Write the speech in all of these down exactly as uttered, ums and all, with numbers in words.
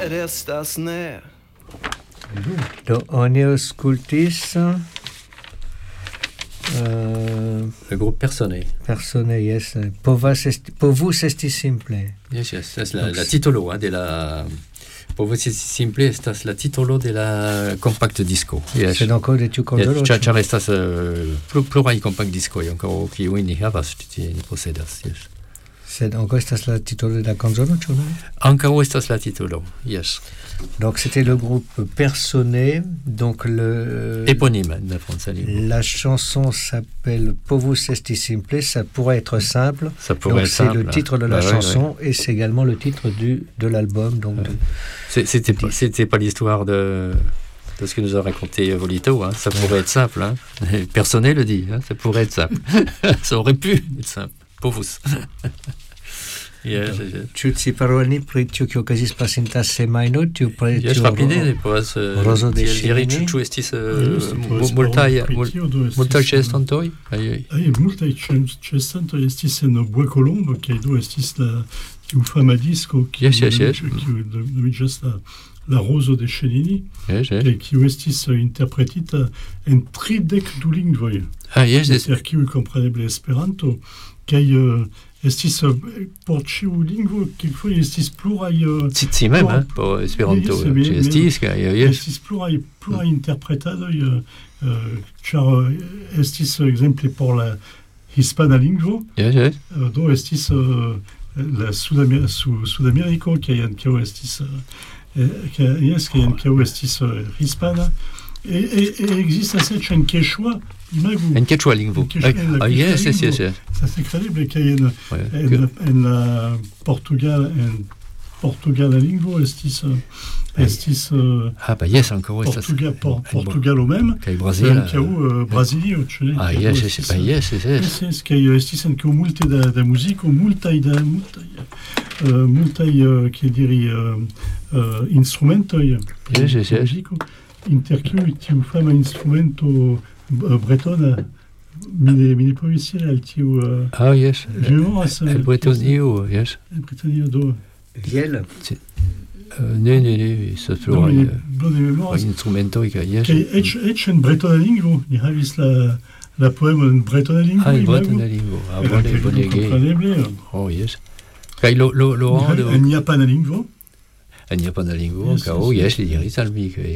restas ne. Do oni aŭskultis Uh, le groupe Personne. Personne, yes. Povas esti, povus esti simple. Yes, yes. Es la, la titolo hein, de la... Povus esti simple estas la titolo de la compact disco. Yes. Sed ankaŭ de tiu kanzolo. Ĉar ĉar estas uh, pluraj compact diskoj ankaŭ kiujn ni havas, ni posedas. Yes. Sed ankaŭ estas la titolo de la kanzolo, ĉu ne? Ankaŭ estas la titolo. Yes. Donc c'était le groupe Personne, donc le éponyme de français. La chanson s'appelle Povus esti simple, ça pourrait être simple. Ça pourrait donc être c'est simple. Le titre de la bah, chanson ouais, ouais. Et c'est également le titre du de l'album. Donc ouais. de, c'est, c'était pas, c'était pas l'histoire de de ce que nous a raconté Volito. Hein. Ça ouais. pourrait être simple. Hein. Personne le dit. Hein. Ça pourrait être simple. Ça aurait pu être simple. Povus. Ĉu ci paroli pri tio kio okazis pasinta semajno, tiu pri tiu rapide povas rozo de diri ĉu estis multaj multaj ĉeestantoj? Multaj ĉeestantoj estis en Bois-Colombes, kaj do estis la tiu fama disko kiu nomiĝas la La Rozo de Cellini, yes, yes. kiu estis interpretita en tridek du lingvoj. Ah, yes, yes. Inter kiuj kompreneble Esperanto, kaj uh, estis uh, por ĉiu lingvo kelkfoje estis pluraj uh, ci, ci mem, por, eh, por Esperanto yes, ĉi estis kaj yes. Estis pluraj pluraj mm. interpretadoj uh, uh, ĉar uh, estis uh, ekzemple por la hispana lingvo, yes, yes. Uh, do estis uh, la Sudamer- su- Sudameriko kaj ankaŭ estis uh, yes, kaj ankaŭ estis uh, hispana. Et, et, et existas eĉ en quechua imagu. En quechua lingvo. Ah, yes, yes, yes, yes. Ça c'est crédible kaj en, ouais, en, que... en la Portugal en Portugala lingvo estis estis uh, ah bah yes ankaŭ estas Portugal por, Portugalo mem kaj Brazil ankaŭ uh, Brazilio ĉu ne? Ah yes, yes, yes, yes, yes. Yes, kaj estis ankaŭ multe da da muziko, multaj da multaj uh, multaj uh, kiel diri uh, uh, instrumentoj. Yes, yes, yes. Inter kiuj tiu fama instrumento uh, bretona mi ne mi ne povis iri al tiu uh, ah yes el Bretonio, yes. El Bretonio do viel. Uh, ne, ne, ne, ça pluraj uh, instrumentoj kaj yes. Kaj eĉ eĉ en bretona lingvo ni havis la la poemo en bretona lingvo. Ah, en bretona lingvo. Ah, bone, bonege. Oh, yes. Kaj lo lo lo en japana lingvo. En japana lingvo ankaŭ, yes, li diris al mi kaj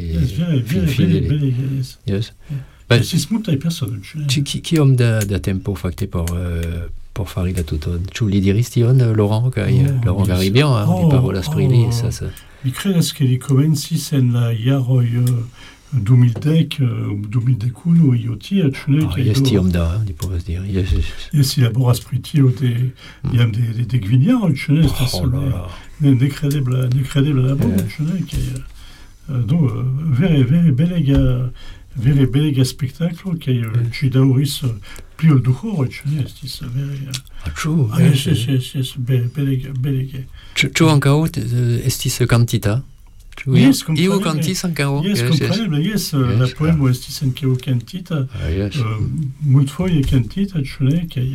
yes. Yes. Estis multaj personoj. Kiom da da tempo fakte por por fari la tuton? Ĉu li diris tion, Laurent kaj Laurent Garibian, li parolas pri li, ça ça. Mi kredas ke li komencis en la jaroj du mil dek, du mil dek unu io tie, ĉu ne? Ah, yes, tiom da, li povas diri. Yes, yes, li laboras pri tio de jam de de de gvinjaroj, ĉu ne? Estas nekredebla nekredebla laboro, ĉu ne? Kaj do vere vere belega vere belega spektaklo kaj ĝi daŭris pli ol du horoj, ĉu ne? Estis vere ĉu yes, yes, yes, yes, belega belega. Ĉu ankaŭ estis kantita? Yes, io cantis ankaŭ. Yes, kompreneble, yes, la poemo estis ankaŭ kantita. Multfoje kantita, ĉu ne? Kaj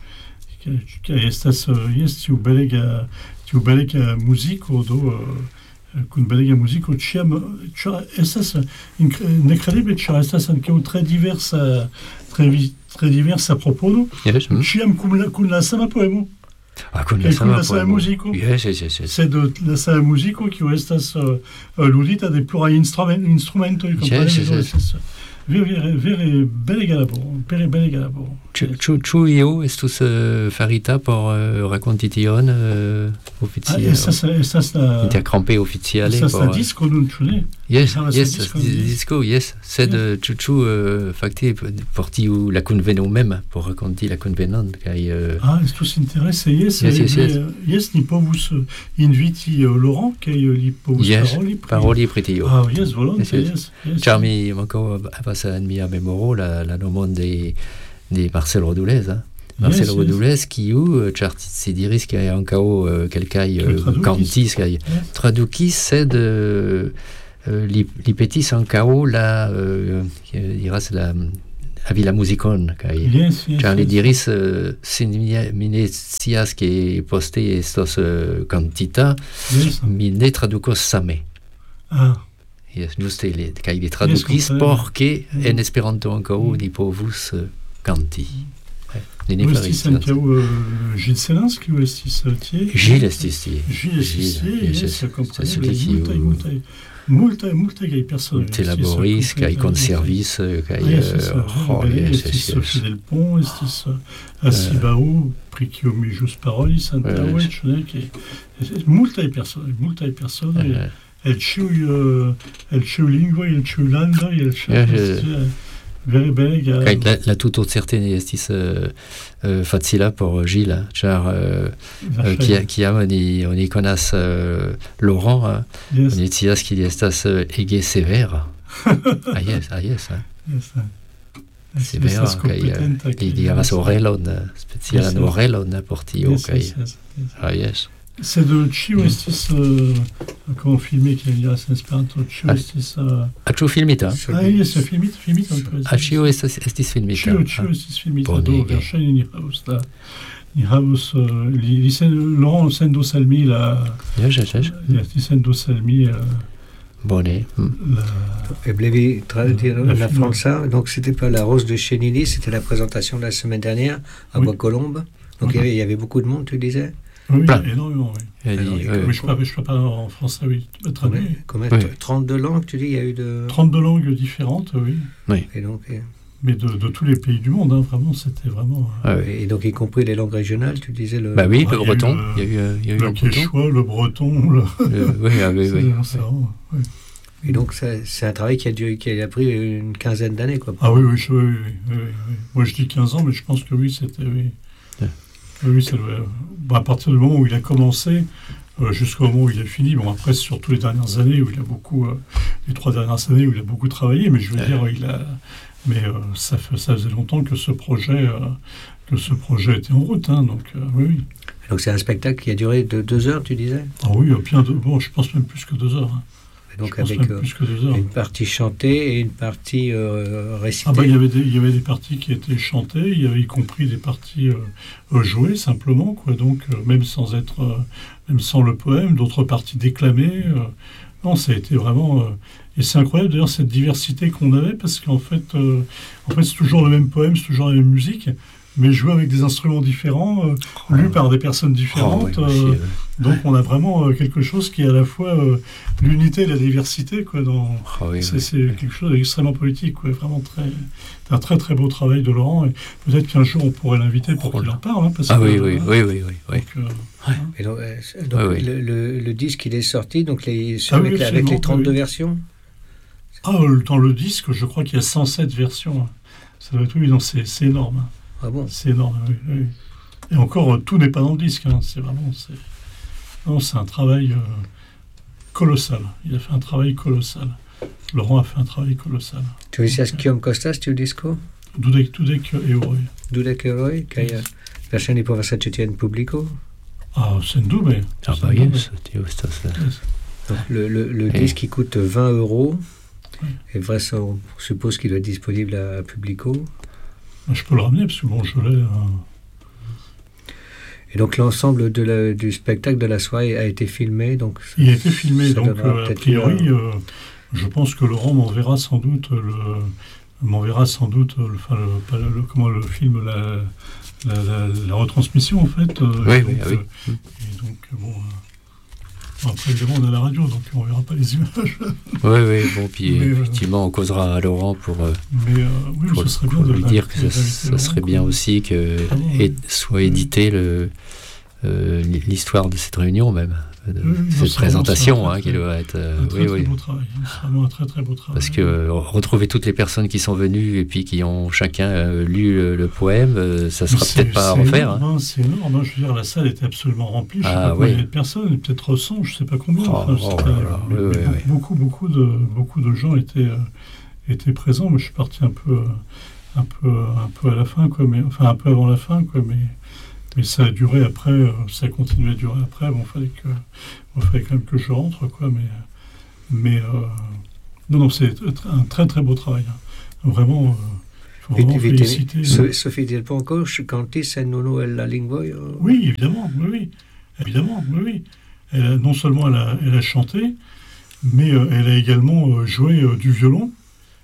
kaj estas yes tiu belega tiu belega muziko do kun belega muziko ĉiam ĉar estas nekredeble, ĉar estas ankaŭ tre diversa tre tre diversa propono. Ĉiam kun la kun la sama poemo. Ah, con la sama muziko. Yes, yes, yes. Sed la sama muziko kiu estas uh, ludita de pluraj instrumentoj. Yes, yes, yes. Vere, vere belega laboro, vere belega laboro. Ĉu ĉu io estus uh, farita por uh, rakonti tion uh, oficiale? Ah, estas estas la interkrompe oficiale. Estas la disko nun, ĉu ne? Yes, yes, disco, yes. Sed ĉu ĉu fakte por tiu la kunveno mem por rakonti la kunvenon kaj ah, estus interese, yes. Yes, yes, yes. Yes, ni povus inviti Laurent kaj li povus paroli pri paroli pri tio. Ah, yes, volonte, yes. Ĉar mi ankaŭ havas en mia memoro la la nomon de de Marcel Rodulez, hein. Marcel yes, Rodulez, yes. Kiu, ĉar si diris kaj ankaŭ kelkaj kantis kaj tradukis, sed uh, li, li petis ankaŭ la uh, diras la a Villa Musicon, kai yes, yes, Charlie yes. diris uh, sin mi ne scias ke poste estos uh, quantita, yes. mi ne tradukos same. Ah. Yes, juste le kai li tradukis yes, por ke mm. en Esperanto ankaŭ mm. ni povus uh, kanti. Ou estis ankaŭ Gilles Selinski, ou estis tie? Gilles estis tie. Gilles estis tie, yes, kompreneble. Multaj, multaj, multaj, multaj kaj personoj. Multe laboris kaj konservis kaj estis Fidel Pont, estis Asibao, pri kiu mi ĵus parolis antaŭe, ĉu ne? Multaj personoj, multaj personoj. El ĉiuj el ĉiuj lingvoj, el ĉiuj landoj, el ĉiuj Very big. Uh, la, la toute autre certaine estis uh, uh, facila por Gilles, car uh, uh, qui, qui a oni, oni konas uh, Laurent, uh, yes. Oni scias qu'il estas uh, ege severa. ah yes, ah yes. Uh. yes uh. Severa, kaj uh, li havas orelon, specialan yes, orelon por tio, yes, kaj yes, yes, yes. ah yes. C'est de Ĉiu estis uh, comment filmé kiel diras en Esperanto, Ĉiu estis uh... ah, Ĉiu filmita? Ah, yes, filmita, filmita. Ah, Ĉiu estis, estis filmita. Ĉiu, Ĉiu estis filmita. Do, verŝajne ni havus la ni havus uh, li, li sen, Laurent sendos al mi la yes, yes, yes. Li sendos al mi uh, Bonnet. Hmm. Et Blévi traduire la, la França, donc c'était pas la Rose de Chénilly, c'était la présentation de la semaine dernière à oui. Bois-Colombes. Donc il, y avait, il y avait beaucoup de monde, tu disais? Oui, énormément, oui. Et dit, oui, oui. Mais je ne parle pas en français, oui. Combien, combien oui. trente-deux langues, tu dis, il y a eu de... trente-deux langues différentes, oui. Oui. Et donc, et... Mais de, de tous les pays du monde, hein, vraiment, c'était vraiment... Ah, oui. Et donc, y compris les langues régionales, tu disais le... Bah oui, ah, le breton. Il y a eu, euh, il y a eu le quechua, le breton, le... le... Oui, ah, oui, oui. C'est vraiment, oui. Et donc, ça, c'est un travail qui a, duré, qui a pris une quinzaine d'années, quoi. Ah oui, oui, je, oui, oui, oui, oui. Moi, je dis quinze ans, mais je pense que oui, c'était... Oui. Ouais. Oui, ça doit... bon, à partir du moment où il a commencé, euh, jusqu'au moment où il a fini, bon, après, c'est surtout les dernières années où il a beaucoup... Euh, les trois dernières années où il a beaucoup travaillé, mais je veux ouais. dire, il a... Mais euh, ça, fait, ça faisait longtemps que ce projet, euh, que ce projet était en route, hein, donc euh, oui, oui. Donc c'est un spectacle qui a duré de deux heures, tu disais? Ah oui, bien de... bon, je pense même plus que deux heures. Hein. Et donc je avec euh, une partie chantée et une partie euh, récitée. Ah bah, il y avait des, il y avait des parties qui étaient chantées, il y avait y compris des parties euh, jouées simplement, quoi. Donc euh, même sans être, euh, même sans le poème, d'autres parties déclamées. Euh, non, ça a été vraiment. Euh, et c'est incroyable d'ailleurs cette diversité qu'on avait parce qu'en fait, euh, en fait, c'est toujours le même poème, c'est toujours la même musique, mais joué avec des instruments différents, euh, oh, lus par des personnes différentes. Oh, oui, aussi, euh, oui. Donc on a vraiment euh, quelque chose qui est à la fois euh, l'unité et la diversité, quoi. Dans... Oh, oui, c'est, oui. c'est quelque chose d'extrêmement politique, quoi. Vraiment très, un très très beau travail de Laurent. Et peut-être qu'un jour on pourrait l'inviter pour oh, qu'il en parle. Hein, parce ah que, oui, euh, oui, oui, oui, oui, oui. Donc, euh, ouais. hein. Et donc, euh, donc oui, oui. Le, le, le disque il est sorti, donc les, ah, avec, oui, avec les trente-deux oui. versions. Ah, dans le disque, je crois qu'il y a cent sept versions. Ça doit être oui, non, c'est, c'est énorme. Ah bon? C'est énorme, oui, oui. Et encore, tout n'est pas dans le disque. Hein. C'est vraiment, c'est, non, c'est un travail euh, colossal. Il a fait un travail colossal. Laurent a fait un travail colossal. Tu veux dire Guillaume Costas, tu disco? Dudek, Dudek e Oroi. Dudek e Oroi, che è la scena di Povasa Cetien Publico? Ah, c'est une double. Ah bah yes, Théo, c'est ça. Le, le, le et... disque, il coûte vingt euros. Oui. Et vrai, ça, on suppose qu'il doit être disponible à, à Publico. Je peux le ramener, parce que bon, je l'ai... Hein. Et donc l'ensemble de la, du spectacle de la soirée a été filmé, donc... Il a été filmé, donc euh, a priori, euh, je pense que Laurent m'enverra sans doute le... m'enverra sans doute le, enfin, le, pas le, comment le film, la, la, la, la retransmission, en fait. Euh, oui, donc, oui, oui. Euh, et donc, bon... Euh, Après, évidemment, on a la radio, donc on ne verra pas les images. Oui, oui, bon, puis mais, effectivement, euh, on causera à Laurent pour, euh, mais, euh, oui, pour, ce serait pour bien lui de dire que ça, ça serait bien quoi. Aussi que ah, oui. soit édité le, euh, l'histoire de cette réunion même, de oui, cette présentation hein, qui doit être... Euh, un très, oui, très oui. beau travail, c'est vraiment un très très beau travail. Parce que euh, retrouver toutes les personnes qui sont venues et puis qui ont chacun euh, lu le, le poème, euh, ça sera c'est, peut-être pas c'est à refaire. Énorme, hein. C'est énorme, hein. Je veux dire, la salle était absolument remplie, je ne sais ah, pas oui. combien de personnes, peut-être cent, je ne sais pas combien. Oh, enfin, oh, là, là. Oui, oui, oui. Beaucoup, beaucoup, de, beaucoup de gens étaient, euh, étaient présents, mais je suis parti un peu, un peu, un peu à la fin, quoi, mais, enfin un peu avant la fin, quoi, mais... Mais ça a duré après, euh, ça a continué à durer après. Bon, il fallait que, bon, fallait quand même que je rentre, quoi. Mais, mais euh, non, non, c'est un très très beau travail. Hein. Vraiment, euh, faut vraiment féliciter. Euh... Sophie Delponco, canti se nono el la lingua. Euh... Oui, évidemment, oui, oui. Évidemment, oui, oui. Elle a, non seulement elle a, elle a chanté, mais euh, elle a également euh, joué euh, du violon.